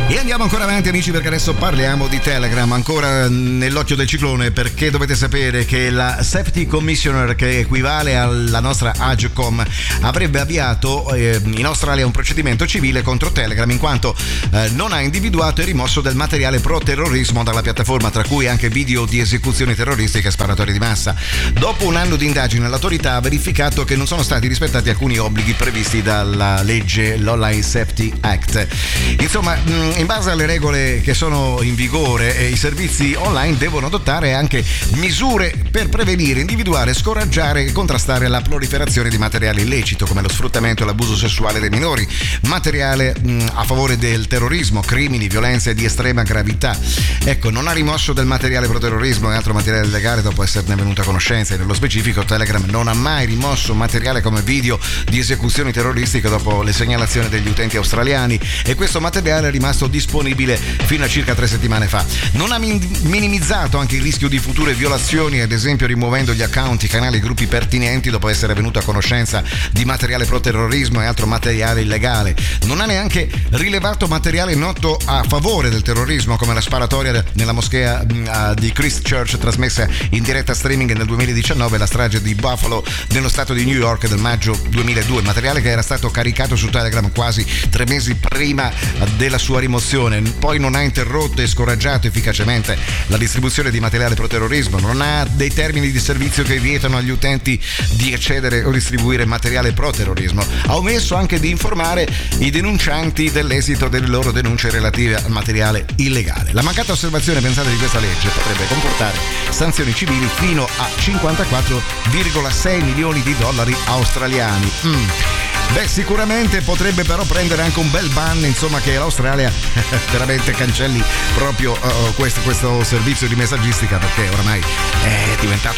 E andiamo ancora avanti, amici, perché adesso parliamo di Telegram, ancora nell'occhio del ciclone, perché dovete sapere che la Safety Commissioner, che equivale alla nostra Agcom, avrebbe avviato in Australia un procedimento civile contro Telegram in quanto non ha individuato e rimosso del materiale pro-terrorismo dalla piattaforma, tra cui anche video di esecuzioni terroristiche e sparatorie di massa. Dopo un anno di indagine, l'autorità ha verificato che non sono stati rispettati alcuni obblighi previsti dalla legge, l'Online Safety Act. Insomma, in base alle regole che sono in vigore, i servizi online devono adottare anche misure per prevenire, individuare, scoraggiare e contrastare la proliferazione di materiale illecito come lo sfruttamento e l'abuso sessuale dei minori, materiale a favore del terrorismo, crimini, violenze di estrema gravità. Ecco, non ha rimosso del materiale pro terrorismo e altro materiale illegale dopo esserne venuta a conoscenza, e nello specifico Telegram non ha mai rimosso materiale come video di esecuzioni terroristiche dopo le segnalazioni degli utenti australiani, e questo materiale è rimasto disponibile fino a circa 3 settimane fa. Non ha minimizzato anche il rischio di future violazioni, ad esempio rimuovendo gli account, i canali e i gruppi pertinenti dopo essere venuto a conoscenza di materiale pro terrorismo e altro materiale illegale. Non ha neanche rilevato materiale noto a favore del terrorismo, come la sparatoria nella moschea di Christchurch trasmessa in diretta streaming nel 2019 e la strage di Buffalo nello stato di New York del maggio 2002, materiale che era stato caricato su Telegram quasi 3 mesi prima della sua rimozione. Poi non ha interrotto e scoraggiato efficacemente la distribuzione di materiale pro terrorismo, non ha dei termini di servizio che vietano agli utenti di accedere o distribuire materiale pro terrorismo, ha omesso anche di informare i denuncianti dell'esito delle loro denunce relative al materiale illegale. La mancata osservazione, pensate, di questa legge potrebbe comportare sanzioni civili fino a 54,6 milioni di dollari australiani. Beh, sicuramente potrebbe però prendere anche un bel ban, insomma, che l'Australia veramente cancelli proprio questo servizio di messaggistica, perché oramai è diventato